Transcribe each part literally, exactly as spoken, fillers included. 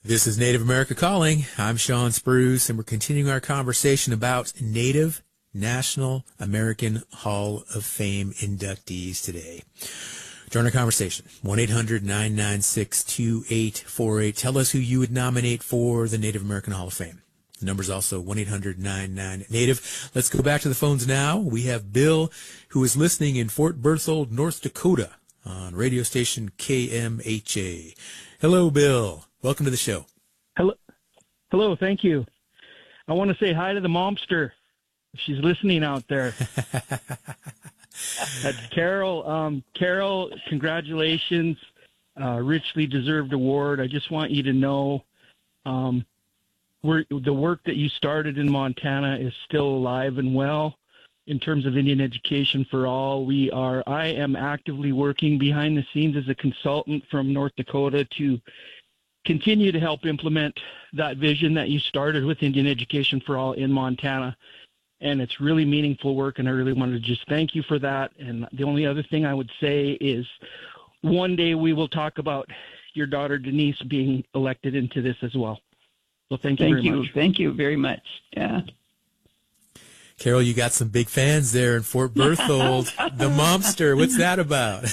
This is Native America Calling. I'm Sean Spruce, and we're continuing our conversation about Native National American Hall of Fame inductees today. Join our conversation, one eight hundred nine nine six two eight four eight. Tell us who you would nominate for the Native American Hall of Fame. The number's also one eight hundred nine nine Native. Let's go back to the phones now. We have Bill, who is listening in Fort Berthold, North Dakota, on radio station K M H A. Hello, Bill. Welcome to the show. Hello. Hello. Thank you. I want to say hi to the momster. She's listening out there. That's Carol. Um, Carol, congratulations. Uh, richly deserved award. I just want you to know um, we're, the work that you started in Montana is still alive and well in terms of Indian education for all. We are, I am actively working behind the scenes as a consultant from North Dakota to continue to help implement that vision that you started with Indian Education for All in Montana. And it's really meaningful work, and I really wanted to just thank you for that. And the only other thing I would say is one day we will talk about your daughter Denise being elected into this as well. So thank you thank very you. much. Thank you very much. Yeah. Carol, you got some big fans there in Fort Berthold. The Momster, what's that about?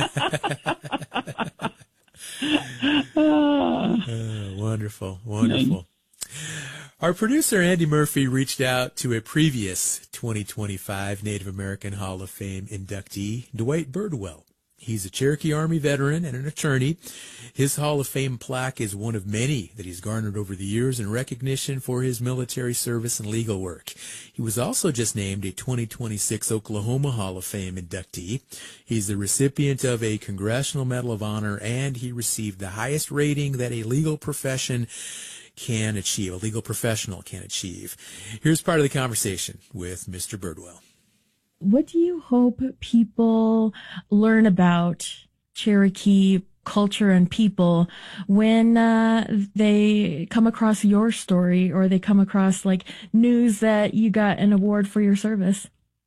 Oh, wonderful, wonderful. Our producer, Andy Murphy, reached out to a previous twenty twenty-five Native American Hall of Fame inductee, Dwight Birdwell. He's a Cherokee Army veteran and an attorney. His Hall of Fame plaque is one of many that he's garnered over the years in recognition for his military service and legal work. He was also just named a twenty twenty-six Oklahoma Hall of Fame inductee. He's the recipient of a Congressional Medal of Honor, and he received the highest rating that a legal profession can achieve, a legal professional can achieve. Here's part of the conversation with Mister Birdwell. What do you hope people learn about Cherokee culture and people when uh, they come across your story, or they come across like news that you got an award for your service?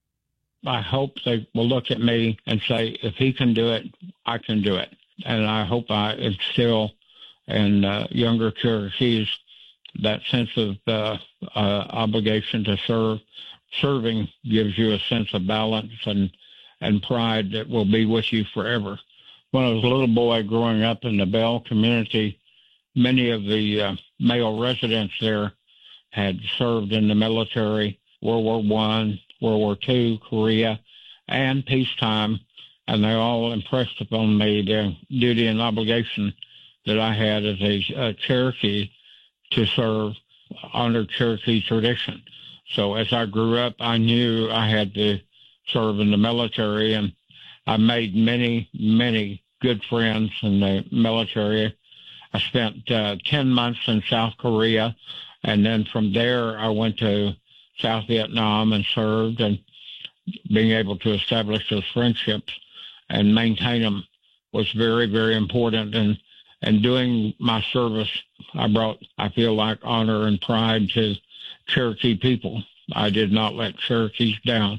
I hope they will look at me and say, if he can do it, I can do it. And I hope I instill in uh, younger Cherokees that sense of uh, uh, obligation to serve. Serving gives you a sense of balance and, and pride that will be with you forever. When I was a little boy growing up in the Bell community, many of the uh, male residents there had served in the military, World War One, World War Two, Korea, and peacetime, and they all impressed upon me the duty and obligation that I had as a, a Cherokee to serve under Cherokee tradition. So as I grew up, I knew I had to serve in the military, and I made many, many good friends in the military. I spent uh, ten months in South Korea, and then from there I went to South Vietnam and served, and being able to establish those friendships and maintain them was very, very important. And, and doing my service, I brought, I feel like, honor and pride to Cherokee people. I did not let Cherokees down.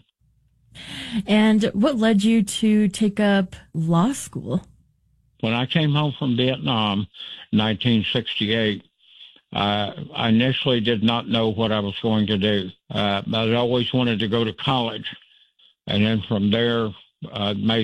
And what led you to take up law school? When I came home from Vietnam in nineteen sixty-eight, uh, I initially did not know what I was going to do. Uh, I always wanted to go to college. And then from there, uh, made